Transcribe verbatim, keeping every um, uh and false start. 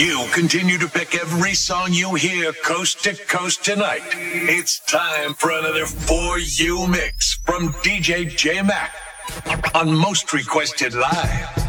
You continue to pick every song you hear coast to coast tonight. It's time for another For You mix from D J J Mac on Most Requested Live.